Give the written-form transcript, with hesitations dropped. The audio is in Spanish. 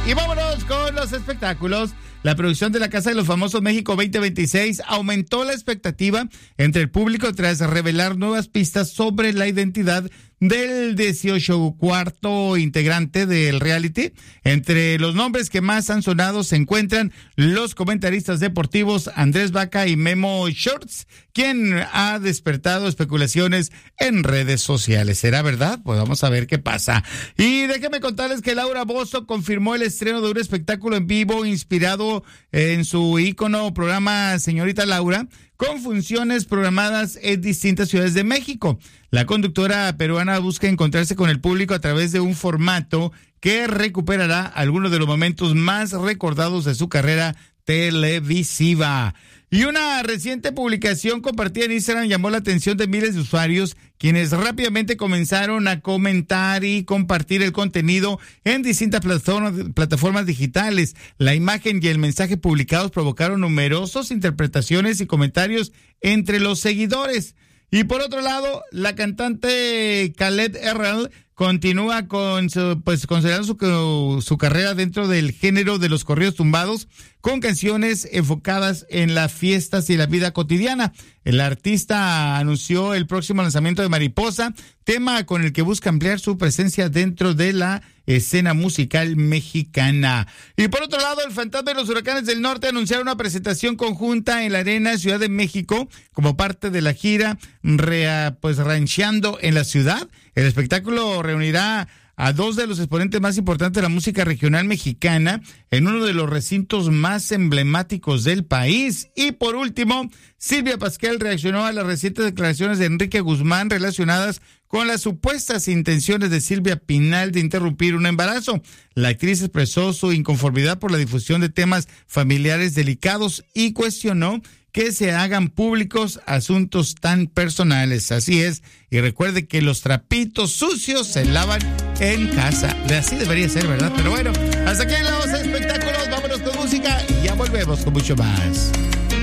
Y vámonos con los espectáculos. La producción de la Casa de los Famosos México 2026 aumentó la expectativa entre el público tras revelar nuevas pistas sobre la identidad del 18º integrante del reality. Entre los nombres que más han sonado se encuentran los comentaristas deportivos Andrés Vaca y Memo Shorts, quien ha despertado especulaciones en redes sociales. ¿Será verdad? Pues vamos a ver qué pasa. Y déjenme contarles que Laura Bozzo confirmó el estreno de un espectáculo en vivo inspirado en su ícono programa Señorita Laura, con funciones programadas en distintas ciudades de México. La conductora peruana busca encontrarse con el público a través de un formato que recuperará algunos de los momentos más recordados de su carrera televisiva. Y una reciente publicación compartida en Instagram llamó la atención de miles de usuarios, quienes rápidamente comenzaron a comentar y compartir el contenido en distintas plataformas digitales. La imagen y el mensaje publicados provocaron numerosas interpretaciones y comentarios entre los seguidores. Y por otro lado, la cantante Khaled Erral continúa con considerando su carrera dentro del género de los corridos tumbados, con canciones enfocadas en las fiestas y la vida cotidiana. El artista anunció el próximo lanzamiento de Mariposa, tema con el que busca ampliar su presencia dentro de la escena musical mexicana. Y por otro lado, el Fantasma de los Huracanes del Norte anunciaron una presentación conjunta en la Arena Ciudad de México como parte de la gira Rancheando en la Ciudad. El espectáculo reunirá a dos de los exponentes más importantes de la música regional mexicana en uno de los recintos más emblemáticos del país. Y por último, Silvia Pasquel reaccionó a las recientes declaraciones de Enrique Guzmán relacionadas con las supuestas intenciones de Silvia Pinal de interrumpir un embarazo. La actriz expresó su inconformidad por la difusión de temas familiares delicados y cuestionó que se hagan públicos asuntos tan personales. Así es, y recuerde que los trapitos sucios se lavan en casa. Así debería ser, ¿verdad? Pero bueno, hasta aquí en los espectáculos, vámonos con música y ya volvemos con mucho más.